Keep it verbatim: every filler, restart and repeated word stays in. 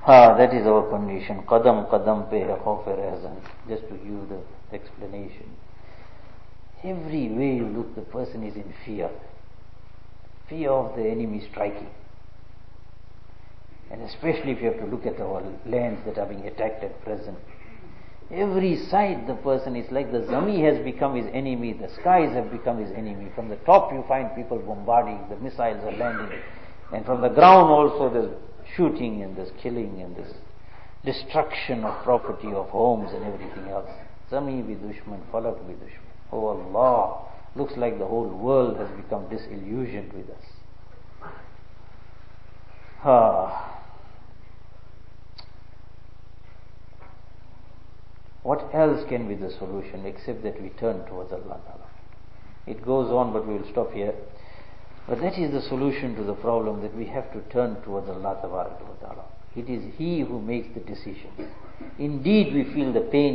Ah, that is our condition. Qadam qadam pe hai khauf rehzan. Just to give the explanation. Every way you look, the person is in fear. Fear of the enemy striking. And especially if you have to look at our lands that are being attacked at present. Every side the person is like the zami has become his enemy, the skies have become his enemy. From the top you find people bombarding, the missiles are landing. And from the ground also there's shooting and there's killing and there's destruction of property, of homes and everything else. Zami bi dushman, falak bi dushman. Oh Allah, looks like the whole world has become disillusioned with us. Ah. What else can be the solution except that we turn towards Allah Ta'ala? It goes on, but we will stop here. But that is the solution to the problem, that we have to turn towards Allah Ta'ala. It is He who makes the decisions. Indeed, we feel the pain